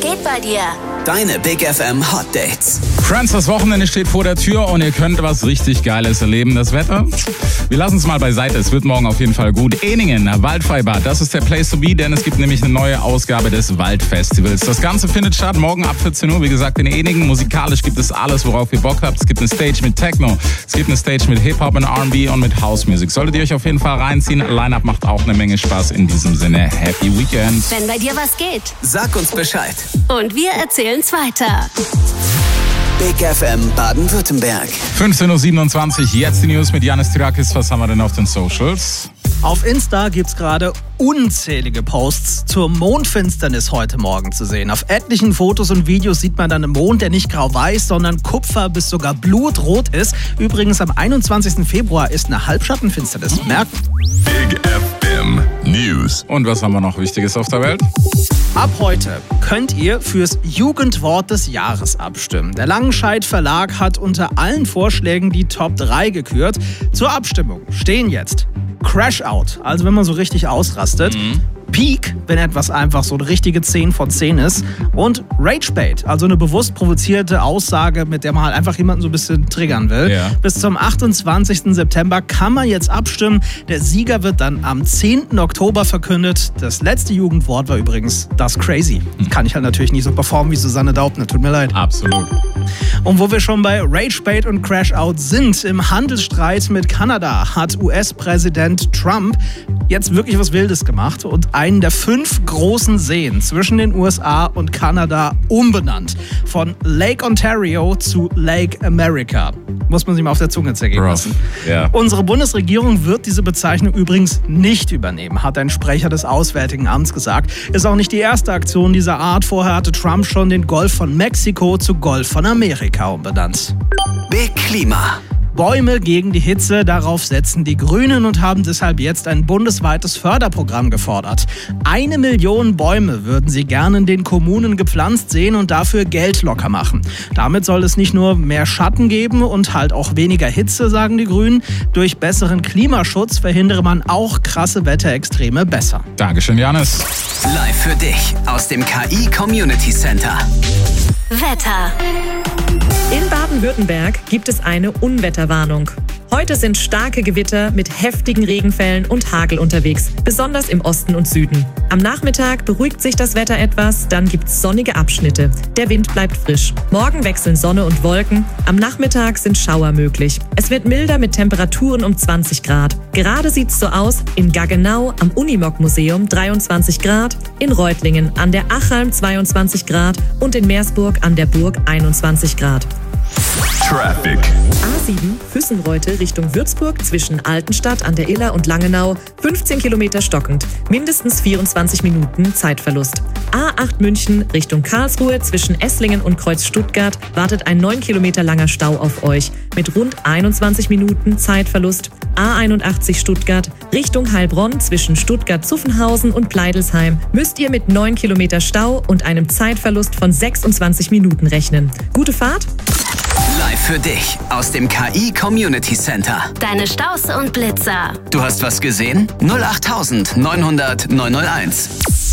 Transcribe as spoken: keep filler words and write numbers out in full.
geht bei dir? Deine Big F M Hot Dates. Friends, das Wochenende steht vor der Tür und ihr könnt was richtig Geiles erleben. Das Wetter? Wir lassen es mal beiseite. Es wird morgen auf jeden Fall gut. Eningen, Waldfreibad, das ist der Place to be, denn es gibt nämlich eine neue Ausgabe des Waldfestivals. Das Ganze findet statt morgen ab vierzehn Uhr, wie gesagt, in Eningen. Musikalisch gibt es alles, worauf ihr Bock habt. Es gibt eine Stage mit Techno, es gibt eine Stage mit Hip-Hop und R and B und mit House Music. Solltet ihr euch auf jeden Fall reinziehen. Line-Up macht auch eine Menge Spaß. In diesem Sinne, Happy Weekend. Wenn bei dir was geht. Sag uns Bescheid. Und wir erzählen's weiter. Big F M Baden-Württemberg. fünfzehn Uhr siebenundzwanzig, jetzt die News mit Janis Tirakis. Was haben wir denn auf den Socials? Auf Insta gibt's gerade unzählige Posts zur Mondfinsternis heute Morgen zu sehen. Auf etlichen Fotos und Videos sieht man dann einen Mond, der nicht grau-weiß, sondern kupfer- bis sogar blutrot ist. Übrigens am einundzwanzigsten Februar ist eine Halbschattenfinsternis. Merken. Big F M News. Und was haben wir noch Wichtiges auf der Welt? Ab heute könnt ihr fürs Jugendwort des Jahres abstimmen. Der Langenscheidt Verlag hat unter allen Vorschlägen die Top drei gekürt. Zur Abstimmung stehen jetzt Crash Out, also wenn man so richtig ausrastet. Mhm. Peak, wenn etwas einfach so eine richtige zehn von zehn ist. Und Ragebait, also eine bewusst provozierte Aussage, mit der man halt einfach jemanden so ein bisschen triggern will. Ja. Bis zum achtundzwanzigsten September kann man jetzt abstimmen. Der Sieger wird dann am zehnten Oktober verkündet. Das letzte Jugendwort war übrigens das Crazy. Mhm. Kann ich halt natürlich nicht so performen wie Susanne Daubner, tut mir leid. Absolut. Und wo wir schon bei Ragebait und Crash Out sind, im Handelsstreit mit Kanada hat U S-Präsident Trump jetzt wirklich was Wildes gemacht und einen der fünf großen Seen zwischen den U S A und Kanada umbenannt. Von Lake Ontario zu Lake America. Muss man sich mal auf der Zunge zergehen lassen. Yeah. Unsere Bundesregierung wird diese Bezeichnung übrigens nicht übernehmen, hat ein Sprecher des Auswärtigen Amts gesagt. Ist auch nicht die erste Aktion dieser Art. Vorher hatte Trump schon den Golf von Mexiko zu Golf von Amerika umbenannt. Big Klima. Bäume gegen die Hitze, darauf setzen die Grünen und haben deshalb jetzt ein bundesweites Förderprogramm gefordert. Eine Million Bäume würden sie gerne in den Kommunen gepflanzt sehen und dafür Geld locker machen. Damit soll es nicht nur mehr Schatten geben und halt auch weniger Hitze, sagen die Grünen. Durch besseren Klimaschutz verhindere man auch krasse Wetterextreme besser. Dankeschön, Janis. Live für dich aus dem K I Community Center. Wetter. In Baden-Württemberg gibt es eine Unwetterwarnung. Heute sind starke Gewitter mit heftigen Regenfällen und Hagel unterwegs, besonders im Osten und Süden. Am Nachmittag beruhigt sich das Wetter etwas, dann gibt's sonnige Abschnitte. Der Wind bleibt frisch. Morgen wechseln Sonne und Wolken. Am Nachmittag sind Schauer möglich. Es wird milder mit Temperaturen um zwanzig Grad. Gerade sieht's so aus: in Gaggenau am Unimog-Museum dreiundzwanzig Grad, in Reutlingen an der Achalm zweiundzwanzig Grad und in Meersburg an der Burg einundzwanzig Grad. Traffic. A sieben Füssenreute Richtung Würzburg zwischen Altenstadt an der Iller und Langenau, fünfzehn Kilometer stockend, mindestens vierundzwanzig Minuten Zeitverlust. A acht München Richtung Karlsruhe zwischen Esslingen und Kreuz Stuttgart wartet ein neun Kilometer langer Stau auf euch mit rund einundzwanzig Minuten Zeitverlust. A einundachtzig Stuttgart Richtung Heilbronn zwischen Stuttgart-Zuffenhausen und Pleidelsheim müsst ihr mit neun Kilometer Stau und einem Zeitverlust von sechsundzwanzig Minuten rechnen. Gute Fahrt! Live für dich aus dem K I Community Center. Deine Staus und Blitzer. Du hast was gesehen? null acht neunhundert neunhunderт neunhunderteins.